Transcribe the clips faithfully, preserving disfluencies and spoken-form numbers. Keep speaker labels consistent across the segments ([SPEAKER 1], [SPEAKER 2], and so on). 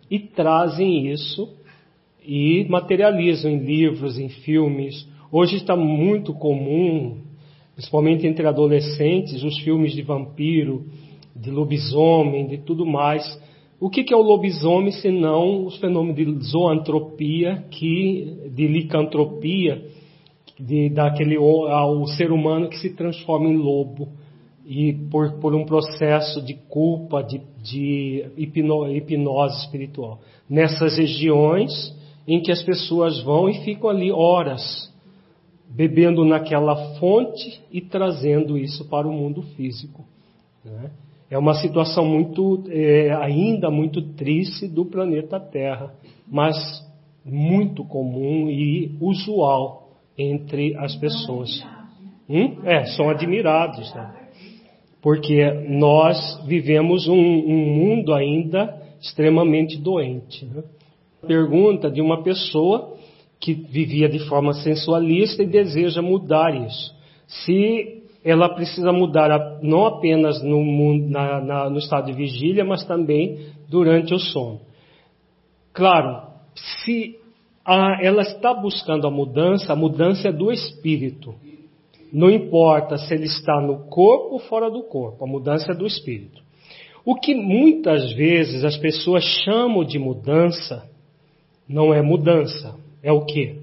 [SPEAKER 1] e trazem isso e materializam em livros, em filmes. Hoje está muito comum, principalmente entre adolescentes, os filmes de vampiro, de lobisomem, de tudo mais. O que é o lobisomem, senão os fenômenos de zoantropia, que, de licantropia, de, daquele, ao ser humano que se transforma em lobo, e por, por um processo de culpa, de, de hipno, hipnose espiritual. Nessas regiões em que as pessoas vão e ficam ali horas, bebendo naquela fonte e trazendo isso para o mundo físico, né? É uma situação muito, é, ainda muito triste do planeta Terra, mas muito comum e usual entre as pessoas. Hum? É, são admirados, né? Porque nós vivemos um, um mundo ainda extremamente doente, né? Pergunta de uma pessoa que vivia de forma sensualista e deseja mudar isso. Se ela precisa mudar não apenas no, mundo, na, na, no estado de vigília, mas também durante o sono. Claro, se a, ela está buscando a mudança, a mudança é do espírito. Não importa se ele está no corpo ou fora do corpo, a mudança é do espírito. O que muitas vezes as pessoas chamam de mudança, não é mudança, é o quê?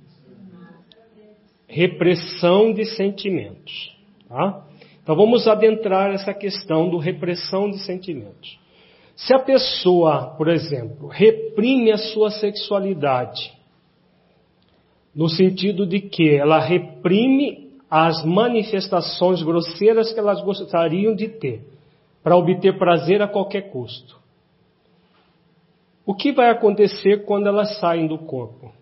[SPEAKER 1] Repressão de sentimentos. Tá? Então vamos adentrar essa questão do repressão de sentimentos. Se a pessoa, por exemplo, reprime a sua sexualidade, no sentido de que ela reprime as manifestações grosseiras que elas gostariam de ter, para obter prazer a qualquer custo, o que vai acontecer quando elas saem do corpo?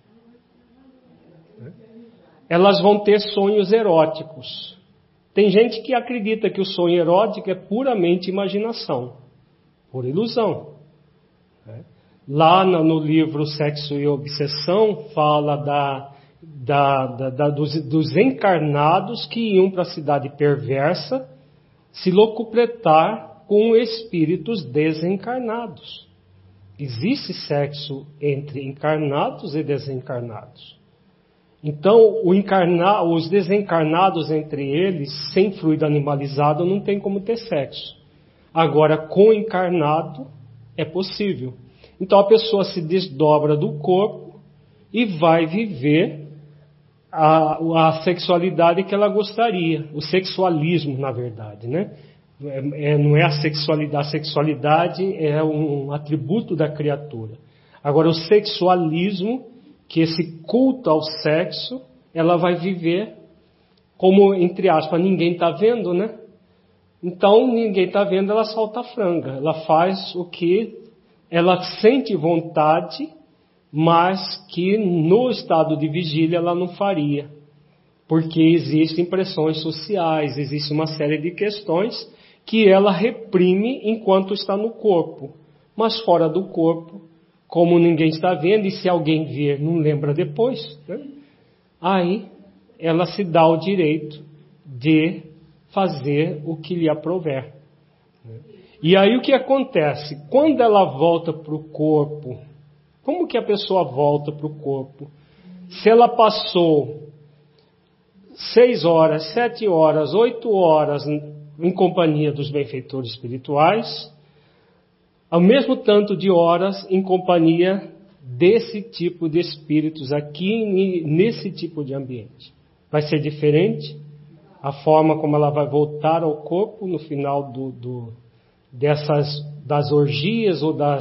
[SPEAKER 1] Elas vão ter sonhos eróticos. Tem gente que acredita que o sonho erótico é puramente imaginação, por ilusão. Lá no livro Sexo e Obsessão, fala da, da, da, da, dos, dos encarnados que iam para a cidade perversa se locupletar com espíritos desencarnados. Existe sexo entre encarnados e desencarnados. Então, o encarna, os desencarnados entre eles, sem fluido animalizado, não tem como ter sexo. Agora, com o encarnado, é possível. Então, a pessoa se desdobra do corpo e vai viver a, a sexualidade que ela gostaria. O sexualismo, na verdade, né? É, é, não é a sexualidade. A sexualidade é um atributo da criatura. Agora, o sexualismo, que esse culto ao sexo, ela vai viver como, entre aspas, ninguém está vendo, né? Então, ninguém está vendo, ela solta a franga. Ela faz o que ela sente vontade, mas que no estado de vigília ela não faria. Porque existem pressões sociais, existe uma série de questões que ela reprime enquanto está no corpo. Mas fora do corpo, como ninguém está vendo, e se alguém ver, não lembra depois, né? Aí ela se dá o direito de fazer o que lhe aprouver. E aí o que acontece? Quando ela volta para o corpo, como que a pessoa volta para o corpo? Se ela passou seis horas, sete horas, oito horas em companhia dos benfeitores espirituais, ao mesmo tanto de horas em companhia desse tipo de espíritos aqui, nesse tipo de ambiente. Vai ser diferente a forma como ela vai voltar ao corpo no final do, do, dessas, das orgias ou das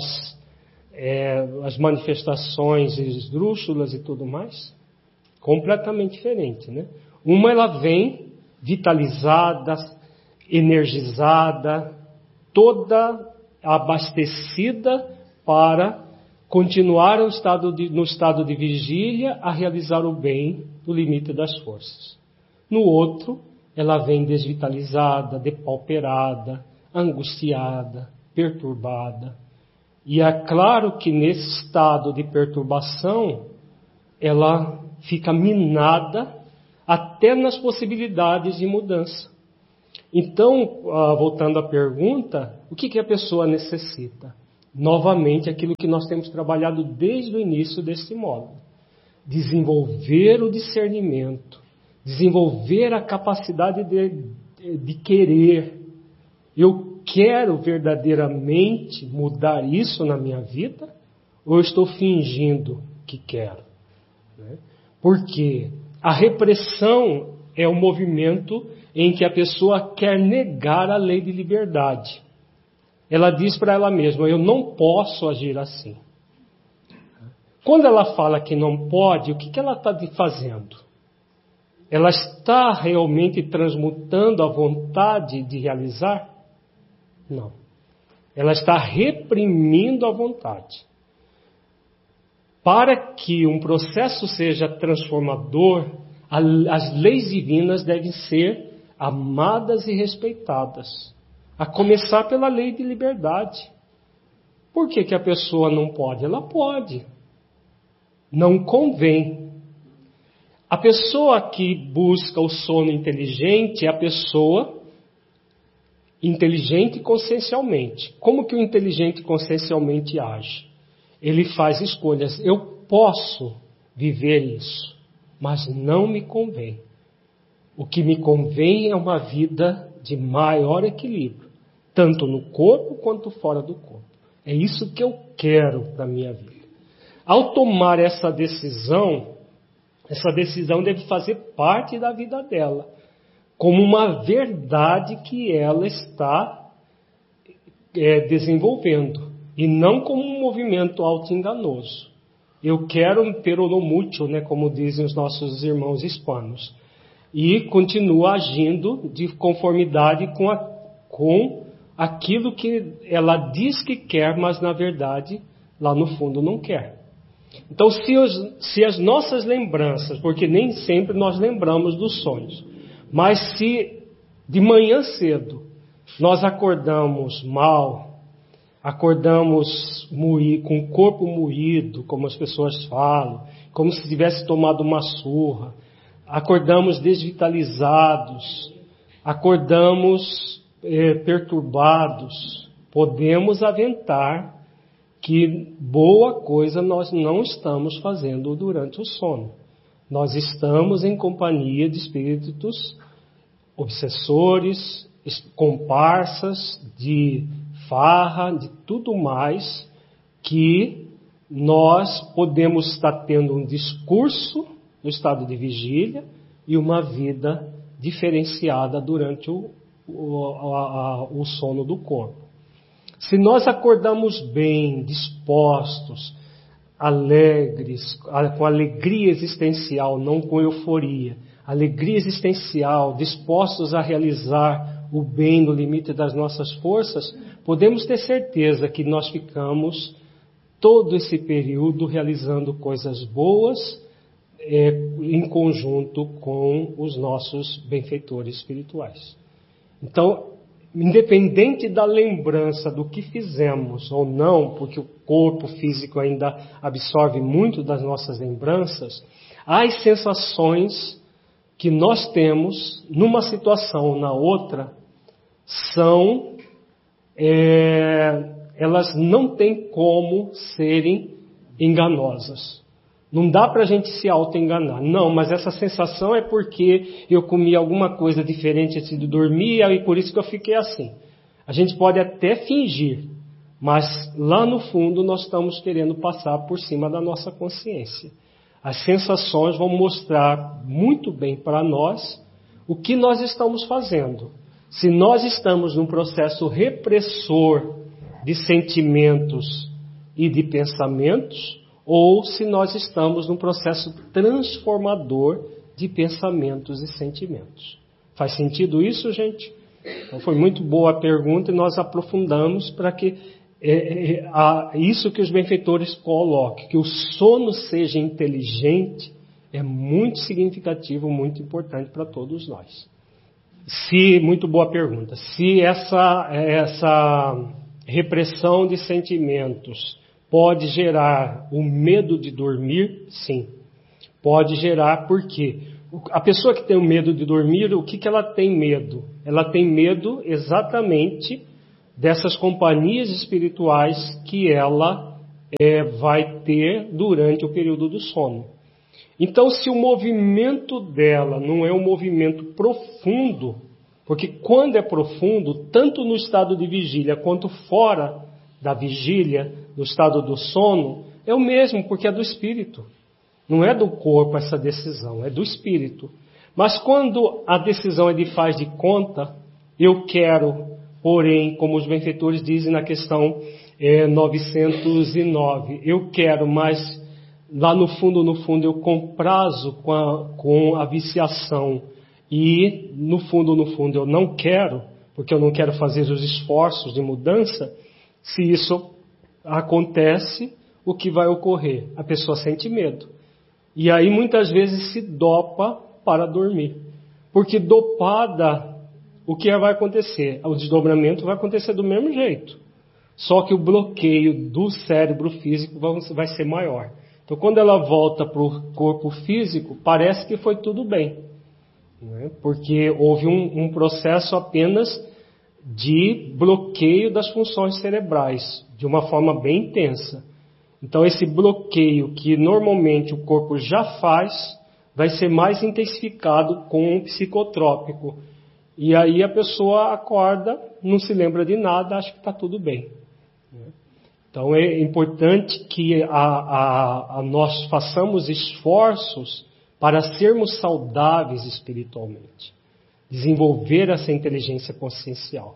[SPEAKER 1] é, as manifestações esdrúxulas e tudo mais? Completamente diferente, né? Uma ela vem vitalizada, energizada, toda abastecida para continuar no estado, de, no estado de vigília a realizar o bem no limite das forças. No outro, ela vem desvitalizada, depauperada, angustiada, perturbada. E é claro que nesse estado de perturbação, ela fica minada até nas possibilidades de mudança. Então, voltando à pergunta, o que, que a pessoa necessita? novamente aquilo que nós temos trabalhado desde o início deste módulo. Desenvolver o discernimento, desenvolver a capacidade de, de, de querer. Eu quero verdadeiramente mudar isso na minha vida ou eu estou fingindo que quero? Né? Porque a repressão é um movimento em que a pessoa quer negar a lei de liberdade. Ela diz para ela mesma, eu não posso agir assim. Quando ela fala que não pode, o que, que ela está fazendo? Ela está realmente transmutando a vontade de realizar? Não. Ela está reprimindo a vontade. Para que um processo seja transformador, as leis divinas devem ser amadas e respeitadas. A começar pela lei de liberdade. Por que, que a pessoa não pode? Ela pode. Não convém. A pessoa que busca o sono inteligente é a pessoa inteligente consciencialmente. Como que o inteligente consciencialmente age? Ele faz escolhas. Eu posso viver isso, mas não me convém. O que me convém é uma vida de maior equilíbrio, tanto no corpo quanto fora do corpo. É isso que eu quero para a minha vida. Ao tomar essa decisão, essa decisão deve fazer parte da vida dela, como uma verdade que ela está é, desenvolvendo, e não como um movimento auto-enganoso. Eu quero peronomútil, né, como dizem os nossos irmãos hispanos, e continua agindo de conformidade com, a, com aquilo que ela diz que quer, mas na verdade, lá no fundo não quer. Então, se, os, se as nossas lembranças, porque nem sempre nós lembramos dos sonhos, mas se de manhã cedo nós acordamos mal, acordamos moí, com o corpo moído, como as pessoas falam, como se tivesse tomado uma surra, acordamos desvitalizados, acordamos eh, perturbados, podemos aventar que boa coisa nós não estamos fazendo durante o sono. Nós estamos em companhia de espíritos obsessores, comparsas, de farra, de tudo mais, que nós podemos estar tendo um discurso no estado de vigília e uma vida diferenciada durante o, o, a, a, o sono do corpo. Se nós acordamos bem, dispostos, alegres, com alegria existencial, não com euforia, alegria existencial, dispostos a realizar o bem no limite das nossas forças, podemos ter certeza que nós ficamos todo esse período realizando coisas boas é, em conjunto com os nossos benfeitores espirituais. Então, independente da lembrança do que fizemos ou não, porque o corpo físico ainda absorve muito das nossas lembranças, as sensações que nós temos numa situação ou na outra são, é, elas não têm como serem enganosas. Não dá para a gente se auto-enganar. Não, mas essa sensação é porque eu comi alguma coisa diferente antes de dormir e por isso que eu fiquei assim. A gente pode até fingir, mas lá no fundo nós estamos querendo passar por cima da nossa consciência. As sensações vão mostrar muito bem para nós o que nós estamos fazendo. Se nós estamos num processo repressor de sentimentos e de pensamentos, ou se nós estamos num processo transformador de pensamentos e sentimentos. Faz sentido isso, gente? Então, foi muito boa a pergunta e nós aprofundamos para que é, é, a, isso que os benfeitores coloquem, que o sono seja inteligente, é muito significativo, muito importante para todos nós. Se, muito boa pergunta, se essa, essa repressão de sentimentos pode gerar o medo de dormir? Sim. Pode gerar, por quê? A pessoa que tem o medo de dormir, o que, que ela tem medo? Ela tem medo exatamente dessas companhias espirituais que ela é, vai ter durante o período do sono. Então, se o movimento dela não é um movimento profundo, porque quando é profundo, tanto no estado de vigília quanto fora da vigília, no estado do sono, é o mesmo, porque é do espírito. Não é do corpo essa decisão, é do espírito. Mas quando a decisão é de faz de conta, eu quero, porém, como os benfeitores dizem na questão é, novecentos e nove, eu quero, mas lá no fundo, no fundo, eu comprazo com a, com a viciação e no fundo, no fundo, eu não quero, porque eu não quero fazer os esforços de mudança. Se isso acontece, o que vai ocorrer? A pessoa sente medo. E aí muitas vezes se dopa para dormir. Porque dopada, o que vai acontecer? O desdobramento vai acontecer do mesmo jeito. Só que o bloqueio do cérebro físico vai ser maior. Então, quando ela volta para o corpo físico, parece que foi tudo bem, né? Porque houve um, um processo apenas de bloqueio das funções cerebrais, de uma forma bem intensa. Então, esse bloqueio que normalmente o corpo já faz, vai ser mais intensificado com um psicotrópico. E aí a pessoa acorda, não se lembra de nada, acha que está tudo bem. Então é importante que a, a, a nós façamos esforços para sermos saudáveis espiritualmente. Desenvolver essa inteligência consciencial.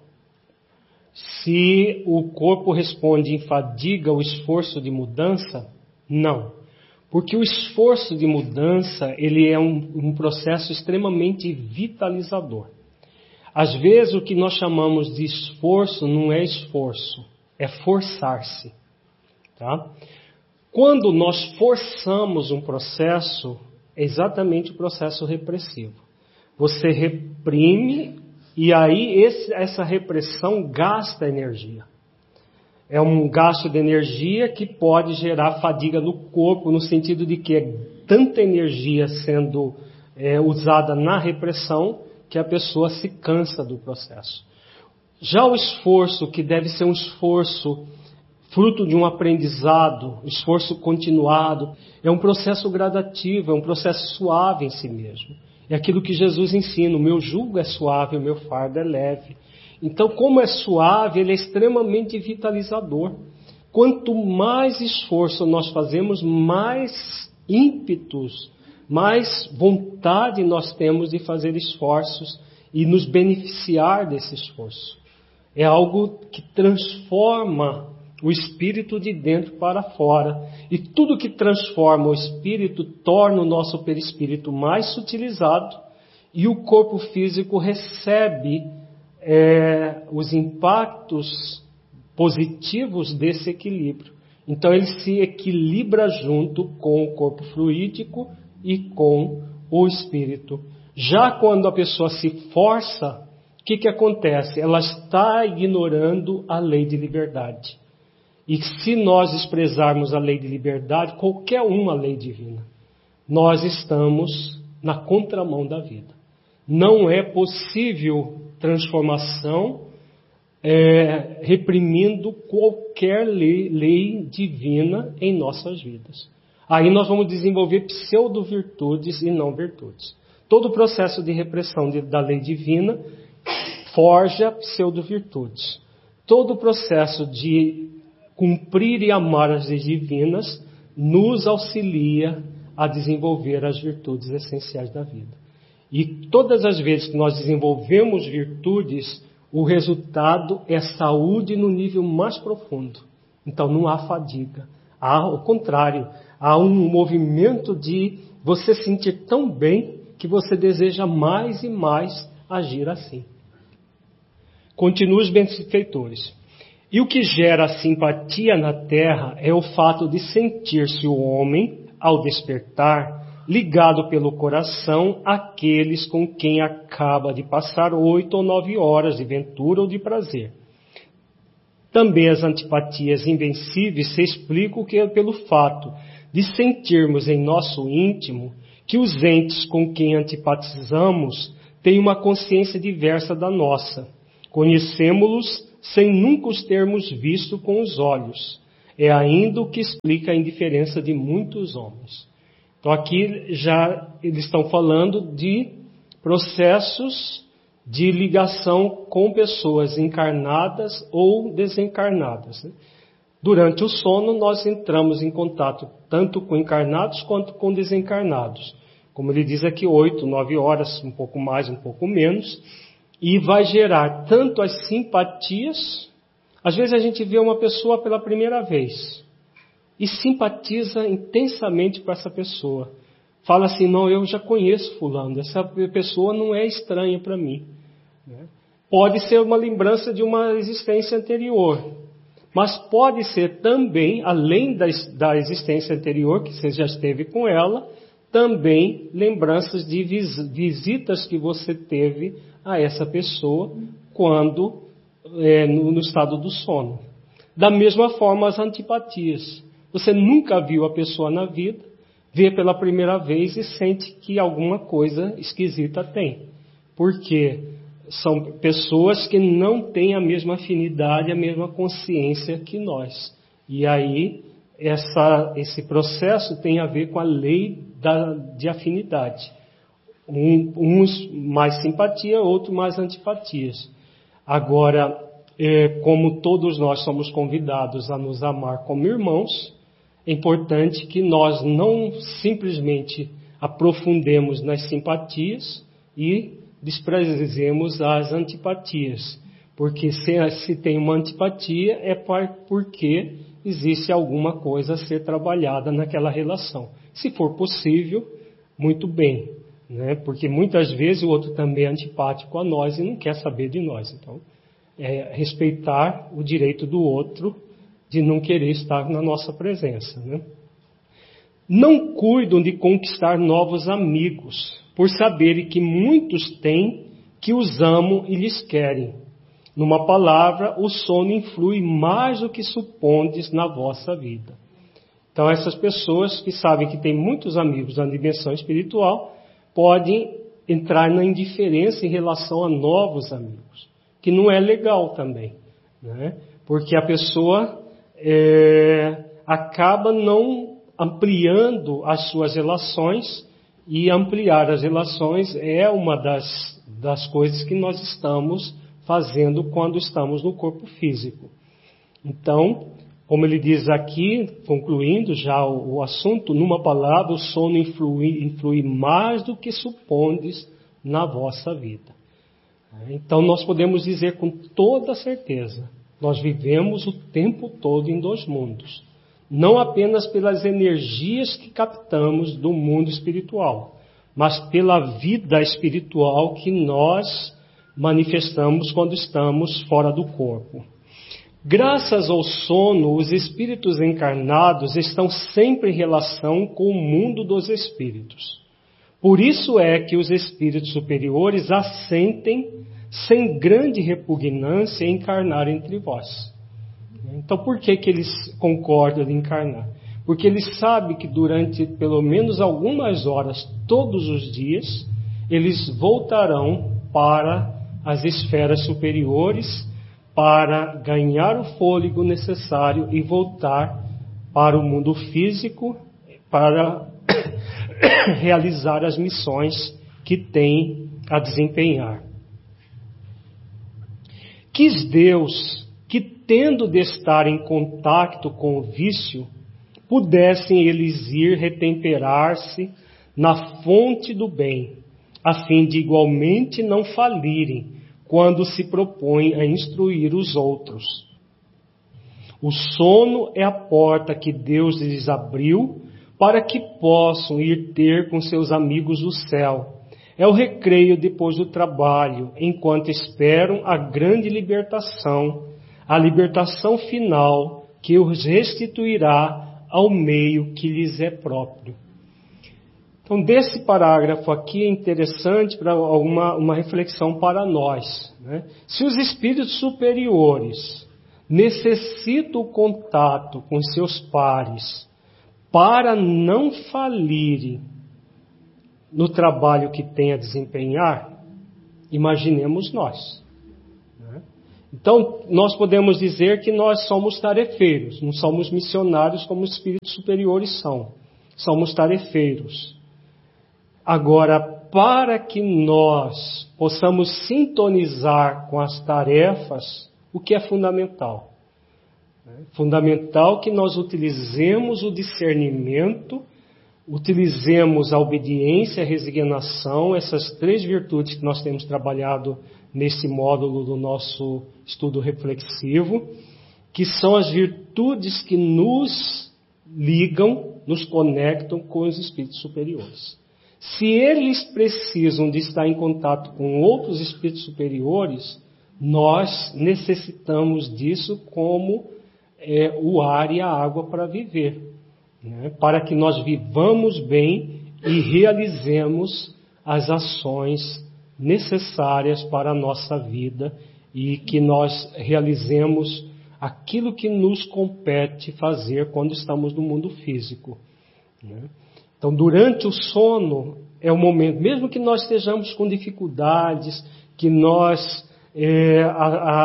[SPEAKER 1] Se o corpo responde em fadiga ao esforço de mudança, não. Porque o esforço de mudança ele é um, um processo extremamente vitalizador. Às vezes o que nós chamamos de esforço não é esforço. É forçar-se. Tá? Quando nós forçamos um processo, é exatamente o processo repressivo. Você reprime e aí esse, essa repressão gasta energia. É um gasto de energia que pode gerar fadiga no corpo, no sentido de que é tanta energia sendo é, usada na repressão que a pessoa se cansa do processo. Já o esforço, que deve ser um esforço fruto de um aprendizado, esforço continuado, é um processo gradativo, é um processo suave em si mesmo. É aquilo que Jesus ensina, o meu jugo é suave, o meu fardo é leve. Então, como é suave, ele é extremamente vitalizador. Quanto mais esforço nós fazemos, mais ímpetos, mais vontade nós temos de fazer esforços e nos beneficiar desse esforço. É algo que transforma o espírito de dentro para fora. E tudo que transforma o espírito torna o nosso perispírito mais sutilizado e o corpo físico recebe é, os impactos positivos desse equilíbrio. Então ele se equilibra junto com o corpo fluídico e com o espírito. Já quando a pessoa se força, o que, que acontece? Ela está ignorando a lei de liberdade. E se nós desprezarmos a lei de liberdade, qualquer uma lei divina, nós estamos na contramão da vida. Não é possível transformação é, reprimindo qualquer lei, lei divina em nossas vidas. Aí nós vamos desenvolver pseudo-virtudes e não virtudes. Todo o processo de repressão de, da lei divina forja pseudo-virtudes. Todo o processo de cumprir e amar as leis divinas nos auxilia a desenvolver as virtudes essenciais da vida. E todas as vezes que nós desenvolvemos virtudes, o resultado é saúde no nível mais profundo. Então não há fadiga. Há, ao contrário, há um movimento de você sentir tão bem que você deseja mais e mais agir assim. Continua os benfeitores. E o que gera simpatia na terra é o fato de sentir-se o homem, ao despertar, ligado pelo coração àqueles com quem acaba de passar oito ou nove horas de ventura ou de prazer. Também as antipatias invencíveis se explicam que é pelo fato de sentirmos em nosso íntimo que os entes com quem antipatizamos têm uma consciência diversa da nossa. Conhecemos-los sem nunca os termos visto com os olhos. É ainda o que explica a indiferença de muitos homens. Então aqui já eles estão falando de processos de ligação com pessoas encarnadas ou desencarnadas. Durante o sono nós entramos em contato tanto com encarnados quanto com desencarnados. Como ele diz aqui, oito, nove horas, um pouco mais, um pouco menos. E vai gerar tanto as simpatias. Às vezes a gente vê uma pessoa pela primeira vez e simpatiza intensamente com essa pessoa. Fala assim, não, eu já conheço fulano, essa pessoa não é estranha para mim. Pode ser uma lembrança de uma existência anterior, mas pode ser também, além da, da existência anterior, que você já esteve com ela, também lembranças de vis, visitas que você teve a essa pessoa quando é, no, no estado do sono. Da mesma forma as antipatias. Você nunca viu a pessoa na vida, vê pela primeira vez e sente que alguma coisa esquisita tem. Porque são pessoas que não têm a mesma afinidade, a mesma consciência que nós. E aí essa, esse processo tem a ver com a lei da, de afinidade. Um, uns mais simpatia, outros mais antipatias. Agora, é, como todos nós somos convidados a nos amar como irmãos, é importante que nós não simplesmente aprofundemos nas simpatias e desprezemos as antipatias. Porque se, se tem uma antipatia é porque existe alguma coisa a ser trabalhada naquela relação. Se for possível, muito bem. Né? Porque muitas vezes o outro também é antipático a nós e não quer saber de nós. Então, é respeitar o direito do outro de não querer estar na nossa presença. Né? Não cuidam de conquistar novos amigos, por saberem que muitos têm que os amam e lhes querem. Numa palavra, o sono influi mais do que supondes na vossa vida. Então, essas pessoas que sabem que têm muitos amigos na dimensão espiritual, podem entrar na indiferença em relação a novos amigos, que não é legal também, né? Porque a pessoa é, acaba não ampliando as suas relações, e ampliar as relações é uma das, das coisas que nós estamos fazendo quando estamos no corpo físico. Então, como ele diz aqui, concluindo já o, o assunto, numa palavra, o sono influi, influi mais do que supondes na vossa vida. Então, nós podemos dizer com toda certeza, nós vivemos o tempo todo em dois mundos. Não apenas pelas energias que captamos do mundo espiritual, mas pela vida espiritual que nós manifestamos quando estamos fora do corpo. Graças ao sono, os espíritos encarnados estão sempre em relação com o mundo dos espíritos. Por isso é que os espíritos superiores assentem sem grande repugnância em encarnar entre vós. Então, por que que eles concordam em encarnar? Porque eles sabem que durante pelo menos algumas horas, todos os dias, eles voltarão para as esferas superiores para ganhar o fôlego necessário e voltar para o mundo físico para realizar as missões que têm a desempenhar. Quis Deus que, tendo de estar em contato com o vício, pudessem eles ir retemperar-se na fonte do bem, a fim de igualmente não falirem quando se propõem a instruir os outros. O sono é a porta que Deus lhes abriu para que possam ir ter com seus amigos o céu. É o recreio depois do trabalho, enquanto esperam a grande libertação, a libertação final que os restituirá ao meio que lhes é próprio. Então, desse parágrafo aqui é interessante para uma, uma reflexão para nós. Né? Se os espíritos superiores necessitam o contato com seus pares para não falirem no trabalho que têm a desempenhar, imaginemos nós. Né? Então, nós podemos dizer que nós somos tarefeiros, não somos missionários como os espíritos superiores são. Somos tarefeiros. Agora, para que nós possamos sintonizar com as tarefas, o que é fundamental? É fundamental que nós utilizemos o discernimento, utilizemos a obediência, a resignação, essas três virtudes que nós temos trabalhado nesse módulo do nosso estudo reflexivo, que são as virtudes que nos ligam, nos conectam com os espíritos superiores. Se eles precisam de estar em contato com outros espíritos superiores, nós necessitamos disso como é, o ar e a água para viver, né? Para que nós vivamos bem e realizemos as ações necessárias para a nossa vida e que nós realizemos aquilo que nos compete fazer quando estamos no mundo físico, né? Então, durante o sono é o momento, mesmo que nós estejamos com dificuldades, que nós, é, a,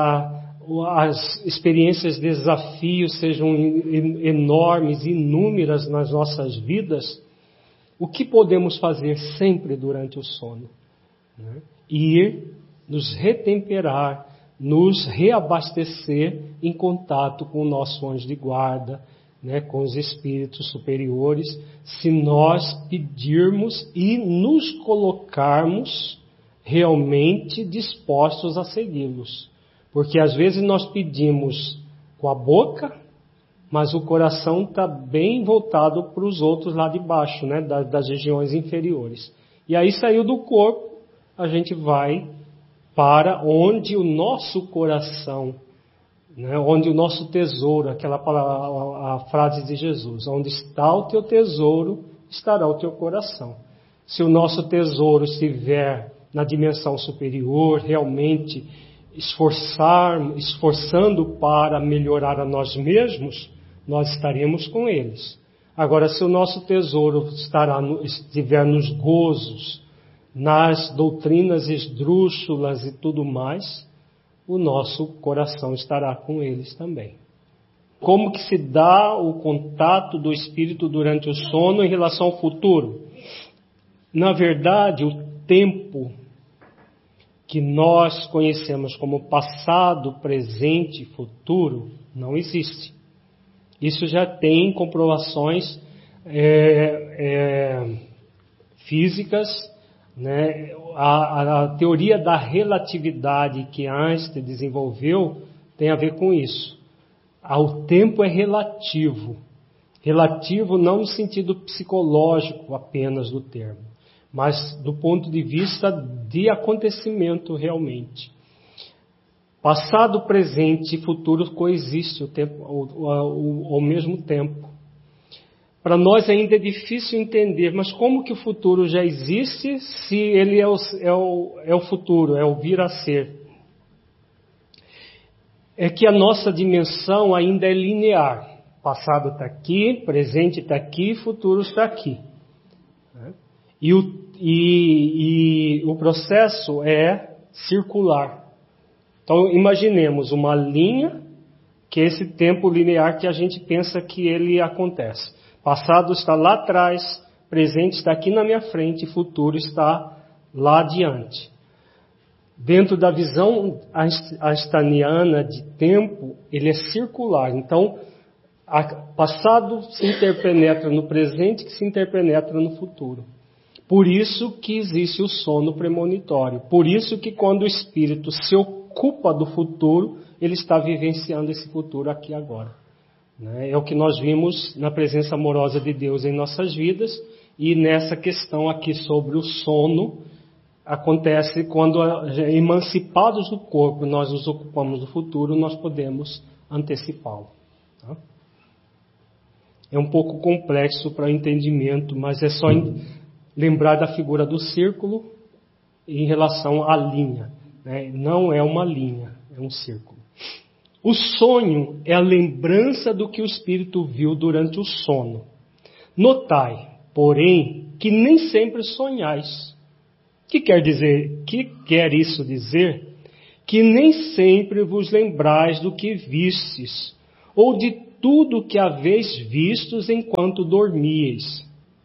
[SPEAKER 1] a, as experiências, desafios sejam enormes, inúmeras nas nossas vidas, o que podemos fazer sempre durante o sono? Né? Ir nos retemperar, nos reabastecer em contato com o nosso anjo de guarda, né, com os espíritos superiores, se nós pedirmos e nos colocarmos realmente dispostos a segui-los. Porque às vezes nós pedimos com a boca, mas o coração está bem voltado para os outros lá de baixo, né, das, das regiões inferiores. E aí saiu do corpo, a gente vai para onde o nosso coração, né, onde o nosso tesouro, aquela palavra, a, a frase de Jesus, onde está o teu tesouro, estará o teu coração. Se o nosso tesouro estiver na dimensão superior, realmente esforçar, esforçando para melhorar a nós mesmos, nós estaremos com eles. Agora, se o nosso tesouro estará no, estiver nos gozos, nas doutrinas esdrúxulas e tudo mais, o nosso coração estará com eles também. Como que se dá o contato do espírito durante o sono em relação ao futuro? Na verdade, o tempo que nós conhecemos como passado, presente e futuro não existe. Isso já tem comprovações é, é, físicas, né? A, a teoria da relatividade que Einstein desenvolveu tem a ver com isso. O tempo é relativo. Relativo não no sentido psicológico apenas do termo, mas do ponto de vista de acontecimento realmente. Passado, presente e futuro coexistem o tempo, ao, ao, ao mesmo tempo. Para nós ainda é difícil entender, mas como que o futuro já existe se ele é o, é o, é o futuro, é o vir a ser? É que a nossa dimensão ainda é linear. Passado está aqui, presente está aqui, futuro está aqui. E o, e, e o processo é circular. Então imaginemos uma linha, que é esse tempo linear que a gente pensa que ele acontece. Passado está lá atrás, presente está aqui na minha frente, futuro está lá adiante. Dentro da visão einsteiniana de tempo, ele é circular. Então, passado se interpenetra no presente, que se interpenetra no futuro. Por isso que existe o sono premonitório. Por isso que quando o espírito se ocupa do futuro, ele está vivenciando esse futuro aqui agora. É o que nós vimos na presença amorosa de Deus em nossas vidas, e nessa questão aqui sobre o sono, acontece quando, emancipados do corpo, nós nos ocupamos do futuro, nós podemos antecipá-lo. Tá? É um pouco complexo para o entendimento, mas é só lembrar da figura do círculo em relação à linha. Né? Não é uma linha, é um círculo. O sonho é a lembrança do que o espírito viu durante o sono. Notai, porém, que nem sempre sonhais. O que quer dizer? Que quer isso dizer? que nem sempre vos lembrais do que vistes, ou de tudo que haveis vistos enquanto dormíeis.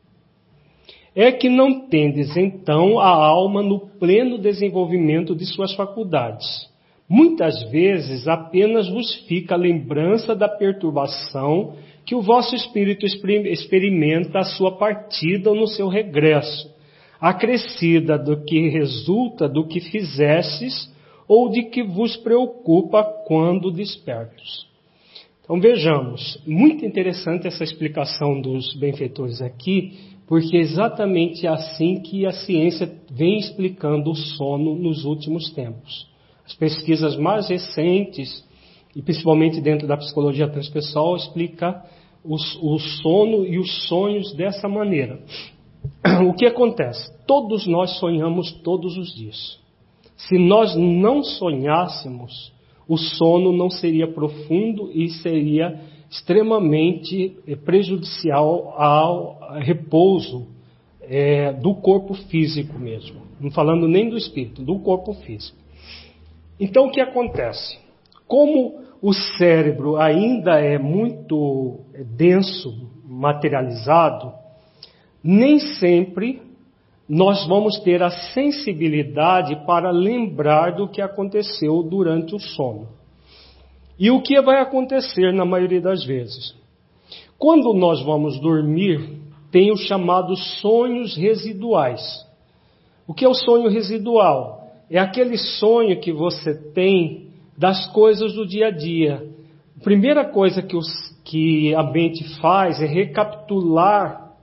[SPEAKER 1] É que não tendes então a alma no pleno desenvolvimento de suas faculdades. Muitas vezes apenas vos fica a lembrança da perturbação que o vosso espírito experimenta à sua partida ou no seu regresso, acrescida do que resulta do que fizestes ou de que vos preocupa quando despertos. Então vejamos, muito interessante essa explicação dos benfeitores aqui, porque é exatamente assim que a ciência vem explicando o sono nos últimos tempos. As pesquisas mais recentes, e principalmente dentro da psicologia transpessoal, explica os, o sono e os sonhos dessa maneira. O que acontece? Todos nós sonhamos todos os dias. Se nós não sonhássemos, o sono não seria profundo e seria extremamente prejudicial ao repouso é, do corpo físico mesmo. Não falando nem do espírito, do corpo físico. Então o que acontece? Como o cérebro ainda é muito denso, materializado, nem sempre nós vamos ter a sensibilidade para lembrar do que aconteceu durante o sono. E o que vai acontecer na maioria das vezes? Quando nós vamos dormir, tem os chamados sonhos residuais. O que é o sonho residual? É aquele sonho que você tem das coisas do dia a dia. A primeira coisa que, os, que a mente faz é recapitular.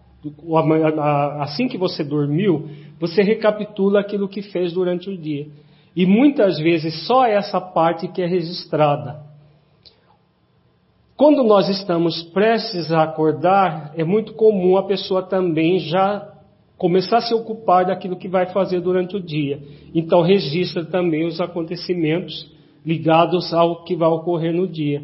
[SPEAKER 1] Assim que você dormiu, você recapitula aquilo que fez durante o dia. E muitas vezes só essa parte que é registrada. Quando nós estamos prestes a acordar, é muito comum a pessoa também já começar a se ocupar daquilo que vai fazer durante o dia. Então registra também os acontecimentos ligados ao que vai ocorrer no dia.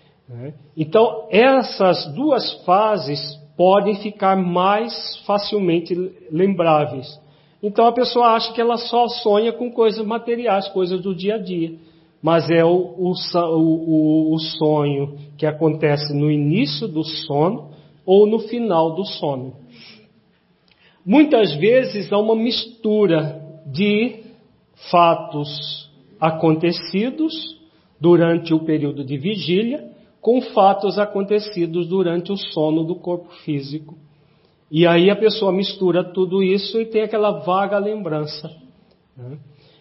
[SPEAKER 1] Então essas duas fases podem ficar mais facilmente lembráveis. Então a pessoa acha que ela só sonha com coisas materiais, coisas do dia a dia. Mas é o, o, o, o sonho que acontece no início do sono ou no final do sono. Muitas vezes há uma mistura de fatos acontecidos durante o período de vigília com fatos acontecidos durante o sono do corpo físico. E aí a pessoa mistura tudo isso e tem aquela vaga lembrança. Né?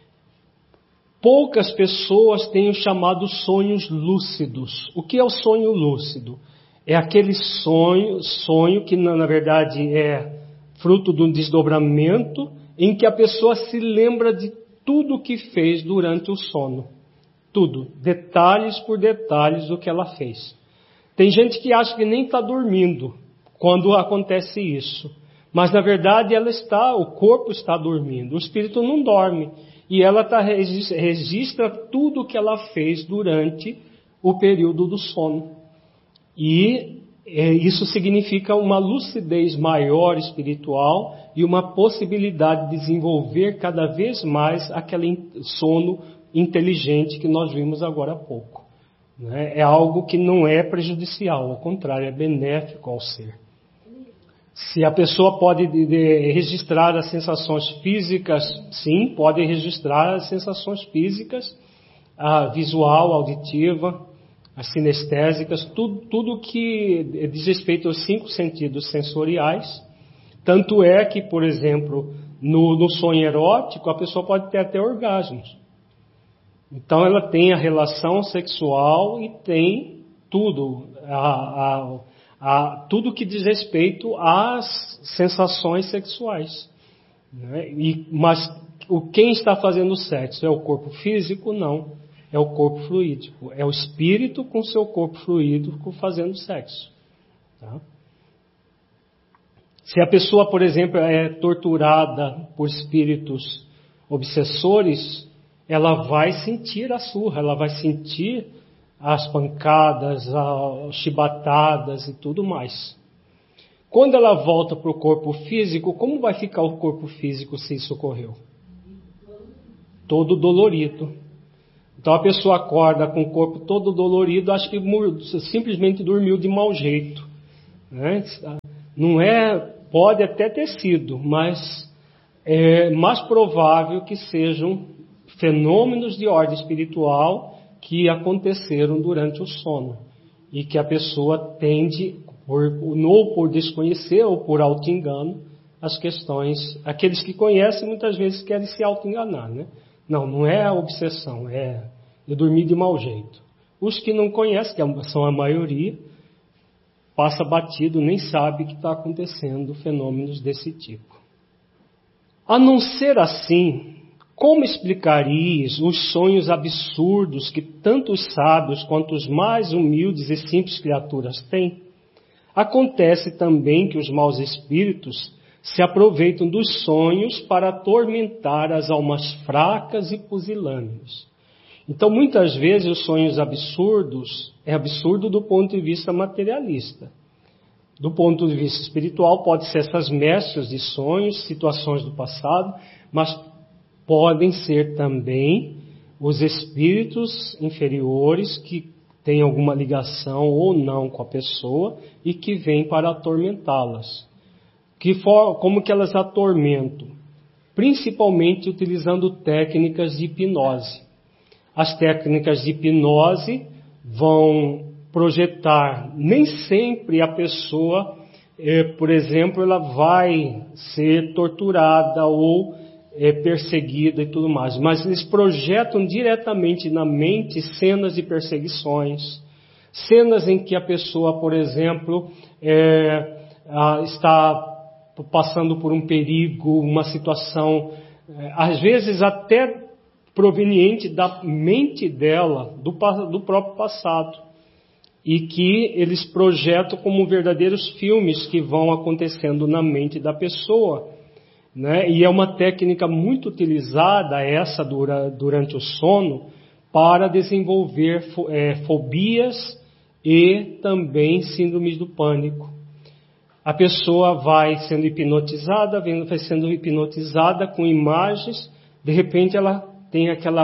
[SPEAKER 1] Poucas pessoas têm os chamados sonhos lúcidos. O que é o sonho lúcido? É aquele sonho, sonho que na verdade é fruto de um desdobramento em que a pessoa se lembra de tudo o que fez durante o sono. Tudo, detalhes por detalhes do que ela fez. Tem gente que acha que nem está dormindo quando acontece isso. Mas na verdade ela está, o corpo está dormindo, o espírito não dorme. E ela tá, registra tudo o que ela fez durante o período do sono. E é, isso significa uma lucidez maior espiritual e uma possibilidade de desenvolver cada vez mais aquele sono inteligente que nós vimos agora há pouco. Né? É algo que não é prejudicial, ao contrário, é benéfico ao ser. Se a pessoa pode de, de, registrar as sensações físicas, sim, pode registrar as sensações físicas, a visual, auditiva, as sinestésicas, tudo, tudo que diz respeito aos cinco sentidos sensoriais. Tanto é que, por exemplo, no, no sonho erótico, a pessoa pode ter até orgasmos. Então ela tem a relação sexual e tem tudo, a, a, a, tudo que diz respeito às sensações sexuais. Né? E, mas o, quem está fazendo o sexo é o corpo físico? Não. É o corpo fluídico. É o espírito com seu corpo fluídico fazendo sexo. Tá? Se a pessoa, por exemplo, é torturada por espíritos obsessores, ela vai sentir a surra, ela vai sentir as pancadas, as chibatadas e tudo mais. Quando ela volta para o corpo físico, como vai ficar o corpo físico se isso ocorreu? Todo dolorido. Então a pessoa acorda com o corpo todo dolorido, acha que simplesmente dormiu de mau jeito, né? Não é, pode até ter sido, mas é mais provável que sejam fenômenos de ordem espiritual que aconteceram durante o sono e que a pessoa tende, por, ou por desconhecer ou por auto-engano, as questões. Aqueles que conhecem muitas vezes querem se auto-enganar, né? Não, não é a obsessão, é eu dormi de mau jeito. Os que não conhecem, que são a maioria, passa batido, nem sabe que está acontecendo fenômenos desse tipo. A não ser assim, como explicarias os sonhos absurdos que tanto os sábios quanto os mais humildes e simples criaturas têm? Acontece também que os maus espíritos se aproveitam dos sonhos para atormentar as almas fracas e pusilânimes. Então, muitas vezes, os sonhos absurdos, é absurdo do ponto de vista materialista. Do ponto de vista espiritual, pode ser essas mesclas de sonhos, situações do passado, mas podem ser também os espíritos inferiores que têm alguma ligação ou não com a pessoa e que vêm para atormentá-las. Que for, como que elas atormentam? Principalmente utilizando técnicas de hipnose. As técnicas de hipnose vão projetar, nem sempre a pessoa, eh, por exemplo, ela vai ser torturada ou eh, perseguida e tudo mais, mas eles projetam diretamente na mente cenas de perseguições, cenas em que a pessoa, por exemplo, eh, está passando por um perigo, uma situação, eh, às vezes até proveniente da mente dela, do, do próprio passado, e que eles projetam como verdadeiros filmes que vão acontecendo na mente da pessoa, né? E é uma técnica muito utilizada, essa dura, durante o sono, para desenvolver é, fobias e também síndromes do pânico. A pessoa vai sendo hipnotizada, vai sendo hipnotizada com imagens, de repente ela tem aquele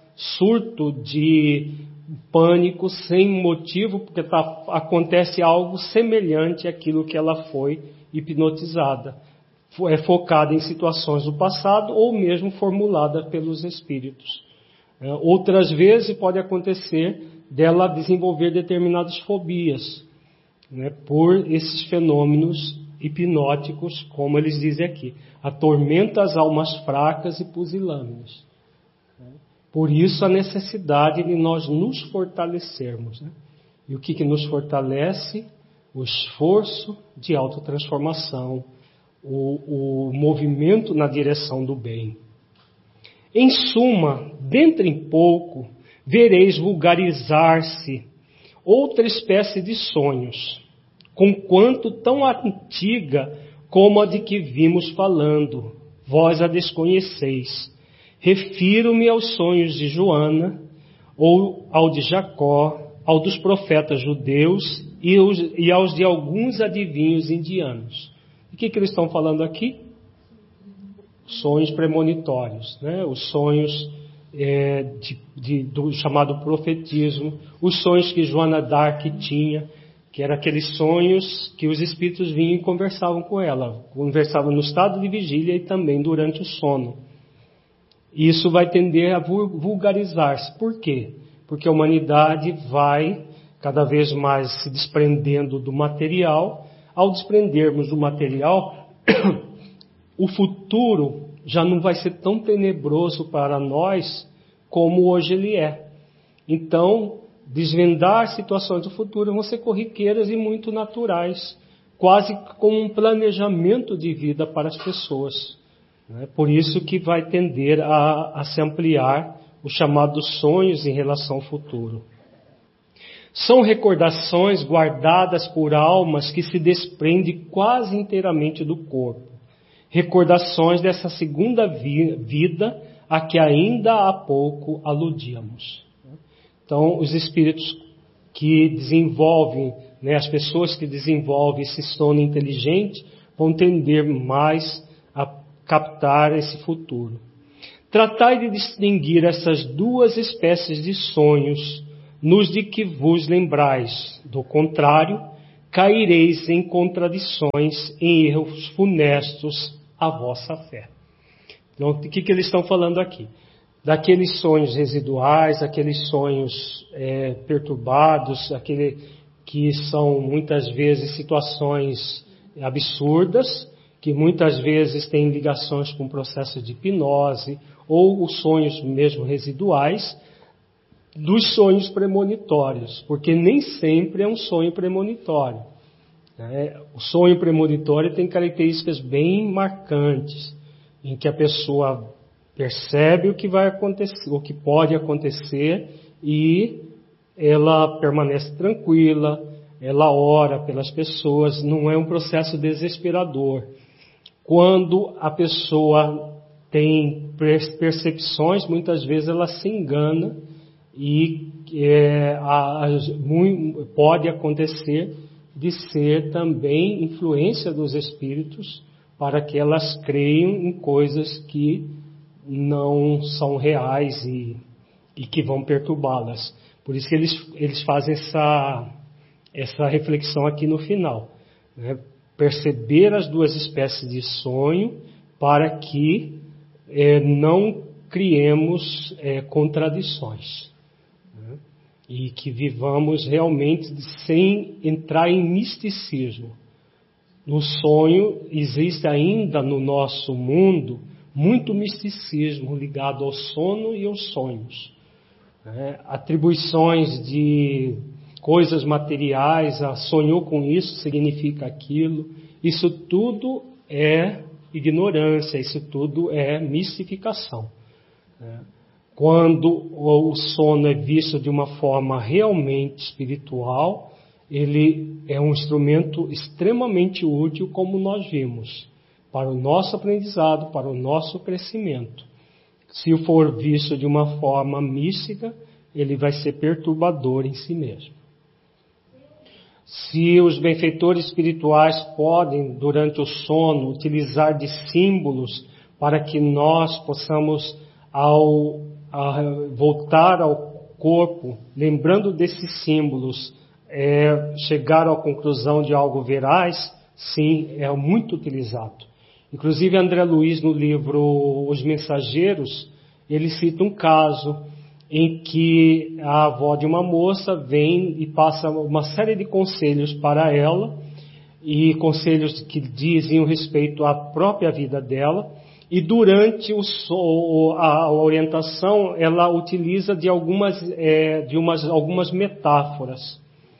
[SPEAKER 1] surto de pânico sem motivo, porque tá, acontece algo semelhante àquilo que ela foi hipnotizada. É focada em situações do passado ou mesmo formulada pelos espíritos. É, outras vezes pode acontecer dela desenvolver determinadas fobias, né, por esses fenômenos hipnóticos, como eles dizem aqui. Atormenta as almas fracas e pusilânimes. Por isso a necessidade de nós nos fortalecermos, né? E o que, que nos fortalece? O esforço de autotransformação, o, o movimento na direção do bem. Em suma, dentro em pouco, vereis vulgarizar-se outra espécie de sonhos, conquanto tão antiga como a de que vimos falando, vós a desconheceis. Refiro-me aos sonhos de Joana, ou ao de Jacó, ao dos profetas judeus e, os, e aos de alguns adivinhos indianos. O que, que eles estão falando aqui? Sonhos premonitórios, né? Os sonhos é, de, de, do chamado profetismo, os sonhos que Joana d'Arc tinha, que eram aqueles sonhos que os espíritos vinham e conversavam com ela, conversavam no estado de vigília e também durante o sono. Isso vai tender a vulgarizar-se. Por quê? Porque a humanidade vai cada vez mais se desprendendo do material. Ao desprendermos do material, o futuro já não vai ser tão tenebroso para nós como hoje ele é. Então, desvendar situações do futuro vão ser corriqueiras e muito naturais, quase como um planejamento de vida para as pessoas. Por isso que vai tender a, a se ampliar os chamados sonhos em relação ao futuro. São recordações guardadas por almas que se desprendem quase inteiramente do corpo. Recordações dessa segunda vi, vida a que ainda há pouco aludíamos. Então, os espíritos que desenvolvem, né, as pessoas que desenvolvem esse sono inteligente vão tender mais a captar esse futuro. Tratai de distinguir essas duas espécies de sonhos, nos de que vos lembrais. Do contrário, caireis em contradições, em erros funestos à vossa fé. Então, o que, que eles estão falando aqui? Daqueles sonhos residuais, aqueles sonhos é, perturbados, aquele que são muitas vezes situações absurdas, que muitas vezes têm ligações com o processo de hipnose, ou os sonhos mesmo residuais, dos sonhos premonitórios, porque nem sempre é um sonho premonitório. Né? O sonho premonitório tem características bem marcantes, em que a pessoa percebe o que vai acontecer, o que pode acontecer, e ela permanece tranquila, ela ora pelas pessoas, não é um processo desesperador. Quando a pessoa tem percepções, muitas vezes ela se engana e é, a, a, muito, pode acontecer de ser também influência dos espíritos para que elas creiam em coisas que não são reais e, e que vão perturbá-las. Por isso que eles, eles fazem essa, essa reflexão aqui no final. Né? Perceber as duas espécies de sonho para que é, não criemos é, contradições. Né? E que vivamos realmente sem entrar em misticismo. No sonho existe ainda no nosso mundo muito misticismo ligado ao sono e aos sonhos. Né? Atribuições de coisas materiais, ah, sonhou com isso, significa aquilo. Isso tudo é ignorância, isso tudo é mistificação. Né? Quando o sono é visto de uma forma realmente espiritual, ele é um instrumento extremamente útil, como nós vimos, para o nosso aprendizado, para o nosso crescimento. Se for visto de uma forma mística, ele vai ser perturbador em si mesmo. Se os benfeitores espirituais podem, durante o sono, utilizar de símbolos para que nós possamos, ao, ao voltar ao corpo, lembrando desses símbolos, é, chegar à conclusão de algo veraz, sim, é muito utilizado. Inclusive, André Luiz, no livro Os Mensageiros, ele cita um caso em que a avó de uma moça vem e passa uma série de conselhos para ela, e conselhos que dizem respeito à própria vida dela, e durante o, a orientação ela utiliza de algumas, é, de umas, algumas metáforas.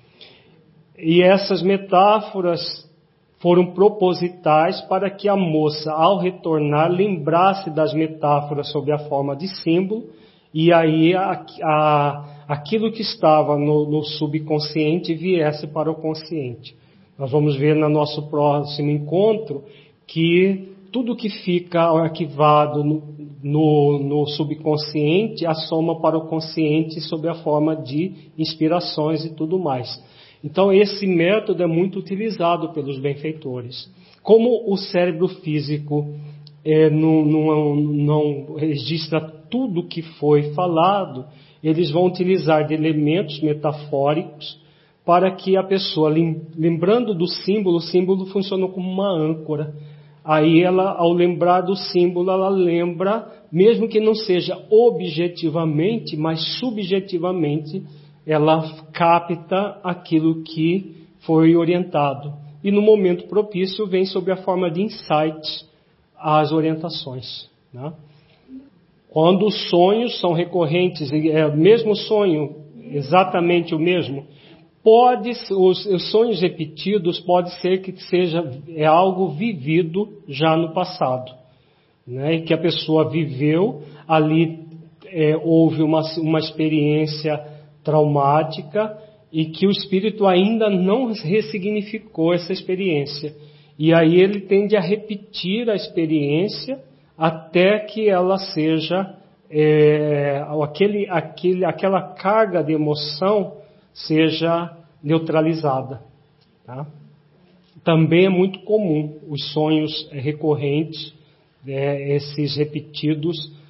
[SPEAKER 1] E essas metáforas foram propositais para que a moça, ao retornar, lembrasse das metáforas sob a forma de símbolo, e aí a, a, aquilo que estava no, no subconsciente viesse para o consciente. Nós vamos ver no nosso próximo encontro que tudo que fica arquivado no, no, no subconsciente assoma para o consciente sob a forma de inspirações e tudo mais. Então esse método é muito utilizado pelos benfeitores. Como o cérebro físico é, não, não, não registra tudo que foi falado, eles vão utilizar de elementos metafóricos para que a pessoa, lembrando do símbolo, o símbolo funciona como uma âncora. Aí ela, ao lembrar do símbolo, ela lembra, mesmo que não seja objetivamente, mas subjetivamente, ela capta aquilo que foi orientado. E no momento propício vem sob a forma de insights as orientações. Né? Quando os sonhos são recorrentes, é o mesmo sonho, exatamente o mesmo, pode, os, os sonhos repetidos pode ser que seja é algo vivido já no passado. Né? E que a pessoa viveu, ali é, houve uma, uma experiência traumática e que o espírito ainda não ressignificou essa experiência. E aí ele tende a repetir a experiência até que ela seja, é, aquele, aquele, aquela carga de emoção seja neutralizada. Tá? Também é muito comum os sonhos recorrentes, é, esses repetidos,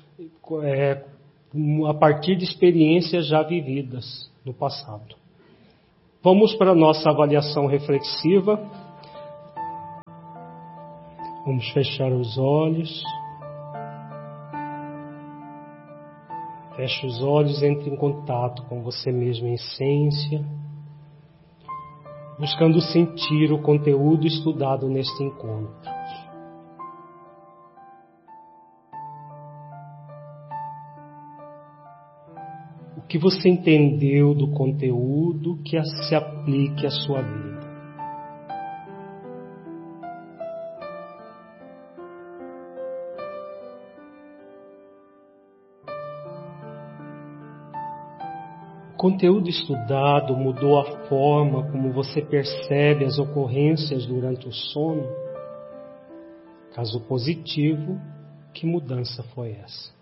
[SPEAKER 1] é, a partir de experiências já vividas no passado. Vamos para a nossa avaliação reflexiva. Vamos fechar os olhos. Feche os olhos, entre em contato com você mesmo em essência, buscando sentir o conteúdo estudado neste encontro. O que você entendeu do conteúdo que se aplique à sua vida? O conteúdo estudado mudou a forma como você percebe as ocorrências durante o sono? Caso positivo, que mudança foi essa?